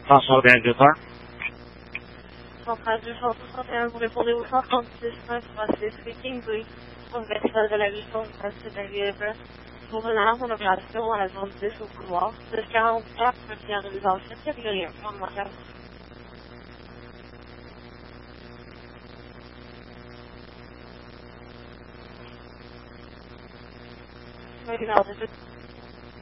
Faça alguém de par? Só faz os votos só tem algum evoluir só com decisões vocês fiquem dois. Conversar da televisão, para se ver Bovenavond nog laten filmen uit, want dit is ook gewoon. Dus ik ga echt met die andere zelf zitten. Ik wil hier van maken. Weet je wel, dus het